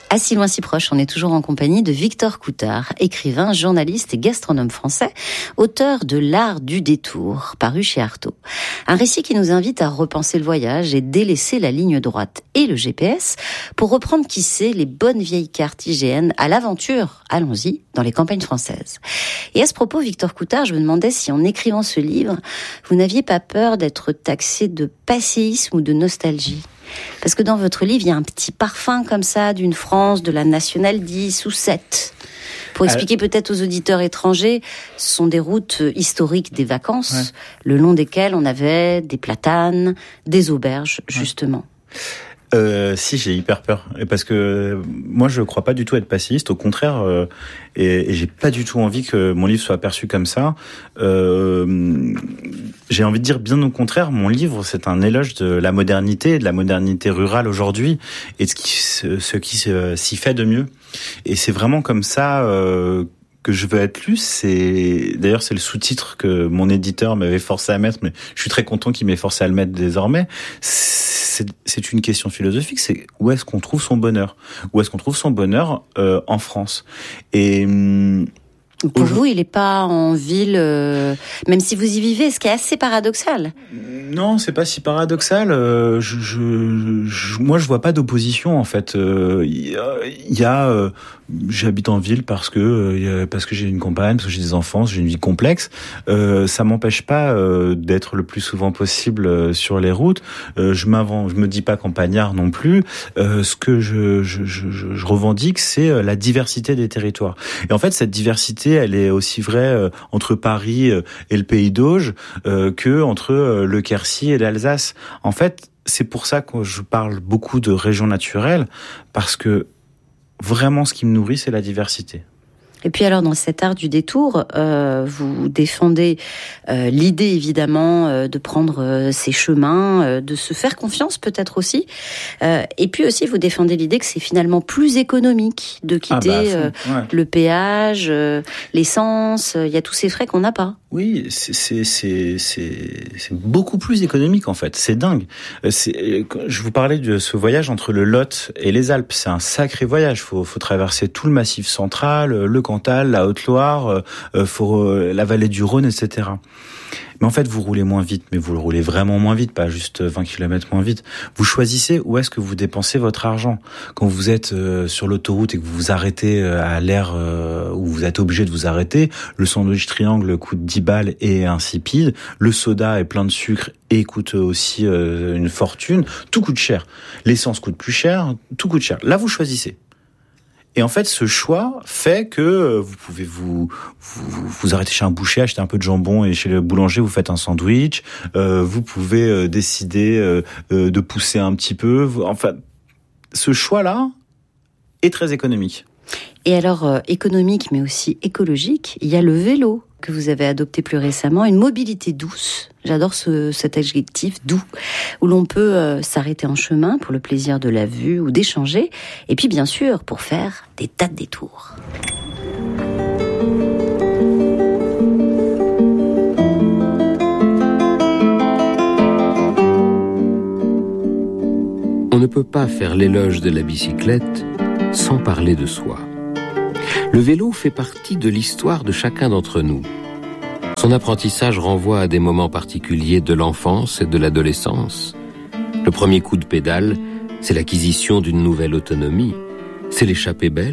À si loin si proche, on est toujours en compagnie de Victor Coutard, écrivain, journaliste et gastronome français, auteur de L'Art du détour, paru chez Artaud. Un récit qui nous invite à repenser le voyage et délaisser la ligne droite et le GPS pour reprendre, qui sait, les bonnes vieilles cartes IGN à l'aventure, allons-y, dans les campagnes françaises. Et à ce propos, Victor Coutard, je me demandais si en écrivant ce livre, vous n'aviez pas peur d'être taxé de passéisme ou de nostalgie. Parce que dans votre livre, il y a un petit parfum comme ça d'une France de la nationale 10 ou 7. Pour expliquer peut-être aux auditeurs étrangers, ce sont des routes historiques des vacances, le long desquelles on avait des platanes, des auberges, justement. Si, j'ai hyper peur, parce que moi je crois pas du tout être passéiste, au contraire, et j'ai pas du tout envie que mon livre soit perçu comme ça. J'ai envie de dire bien au contraire, mon livre c'est un éloge de la modernité rurale aujourd'hui, et de ce qui s'y fait de mieux. Et c'est vraiment comme ça que je veux être lu. D'ailleurs c'est le sous-titre que mon éditeur m'avait forcé à mettre, mais je suis très content qu'il m'ait forcé à le mettre désormais. C'est une question philosophique, c'est où est-ce qu'on trouve son bonheur ? Où est-ce qu'on trouve son bonheur en France ? Et pour vous, il n'est pas en ville, même si vous y vivez, ce qui est assez paradoxal. Non, c'est pas si paradoxal. Moi, je vois pas d'opposition en fait. J'habite en ville parce que j'ai une compagne, parce que j'ai des enfants, parce que j'ai une vie complexe. Ça m'empêche pas d'être le plus souvent possible sur les routes. Je me dis pas campagnard non plus. Ce que je revendique, c'est la diversité des territoires. Et en fait, cette diversité, elle est aussi vraie entre Paris et le Pays d'Auge que entre le Quercy et l'Alsace. En fait, c'est pour ça que je parle beaucoup de régions naturelles, parce que vraiment, ce qui me nourrit, c'est la diversité. Et puis alors, dans cet art du détour, vous défendez l'idée, évidemment, de prendre ces chemins, de se faire confiance peut-être aussi. Et puis aussi, vous défendez l'idée que c'est finalement plus économique de quitter le péage, l'essence, il y a tous ces frais qu'on n'a pas. Oui, c'est beaucoup plus économique en fait. C'est dingue. Je vous parlais de ce voyage entre le Lot et les Alpes. C'est un sacré voyage. Faut traverser tout le Massif central, le Cantal, la Haute-Loire, la vallée du Rhône, etc. Mais en fait, vous roulez moins vite, mais vous le roulez vraiment moins vite, pas juste 20 km moins vite. Vous choisissez où est-ce que vous dépensez votre argent. Quand vous êtes sur l'autoroute et que vous vous arrêtez à l'aire où vous êtes obligé de vous arrêter, le sandwich triangle coûte 10 balles et est insipide, le soda est plein de sucre et coûte aussi une fortune, tout coûte cher. L'essence coûte plus cher, tout coûte cher. Là, vous choisissez. Et en fait, ce choix fait que vous pouvez vous arrêter chez un boucher, acheter un peu de jambon, et chez le boulanger, vous faites un sandwich. Vous pouvez décider de pousser un petit peu. Enfin, ce choix-là est très économique. Et alors, économique, mais aussi écologique, il y a le vélo que vous avez adopté plus récemment, une mobilité douce. J'adore cet adjectif doux, où l'on peut s'arrêter en chemin pour le plaisir de la vue ou d'échanger, et puis bien sûr pour faire des tas de détours. On ne peut pas faire l'éloge de la bicyclette sans parler de soi. Le vélo fait partie de l'histoire de chacun d'entre nous. Son apprentissage renvoie à des moments particuliers de l'enfance et de l'adolescence. Le premier coup de pédale, c'est l'acquisition d'une nouvelle autonomie. C'est l'échappée belle.